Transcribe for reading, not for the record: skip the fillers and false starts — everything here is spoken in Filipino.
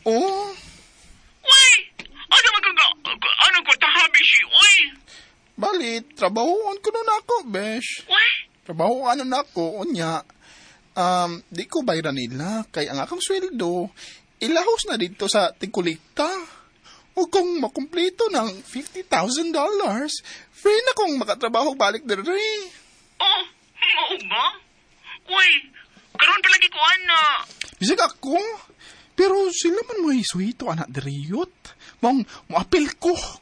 Oh, Uy! Ano ano ko tahabi si, uy! bali, trabahoan ko nun ako, besh. Uy! Trabahoan nun ako, unya. Di ko bayran nila, kay ang akong sweldo, ilahos na dito sa tingkulikta. O kung makumpleto ng $50,000, free na kong makatrabaho balik diri. Oh, mao ba? Uy, karon palagi ko, ana. Bisag ako, pero sila man mo iswito, anak deriyot. Mong, moapil ko.